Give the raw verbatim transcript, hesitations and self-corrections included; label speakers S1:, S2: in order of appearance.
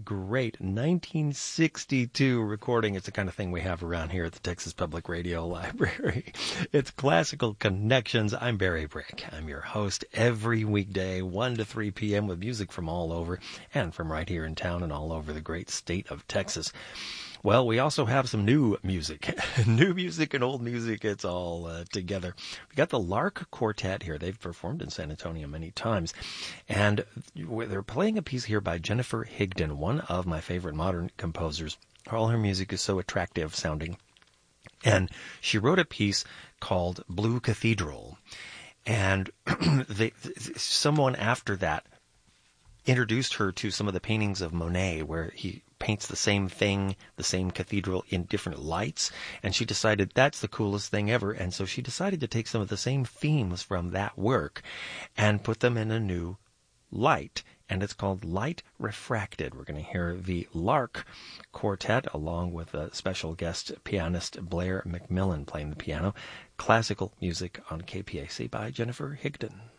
S1: great nineteen sixty-two recording. It's the kind of thing we have around here at the Texas Public Radio Library. It's Classical Connections. I'm Barry Brick. I'm your host every weekday, one to three p.m. with music from all over and from right here in town and all over the great state of Texas. Well, we also have some new music. New music and old music, it's all uh, together. We got the Lark Quartet here. They've performed in San Antonio many times. And they're playing a piece here by Jennifer Higdon, one of my favorite modern composers. All her music is so attractive sounding. And she wrote a piece called Blue Cathedral. And they, someone after that introduced her to some of the paintings of Monet, where he paints the same thing, the same cathedral in different lights, and she decided that's the coolest thing ever, and so she decided to take some of the same themes from that work and put them in a new light, and it's called Light Refracted. We're going to hear the Lark Quartet along with a special guest pianist Blair McMillan playing the piano. Classical music on K P A C by Jennifer Higdon.